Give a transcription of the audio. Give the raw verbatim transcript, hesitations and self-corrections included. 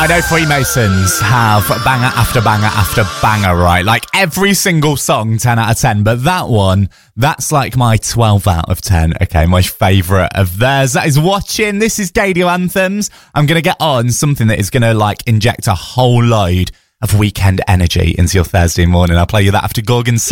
I know Freemasons have banger after banger after banger, right? Like every single song, ten out of ten. But that one, that's like my twelve out of ten. Okay, my favourite of theirs. That is Watching. This is Gaydio Anthems. I'm going to get on something that is going to like inject a whole load of weekend energy into your Thursday morning. I'll play you that after Gorgon six.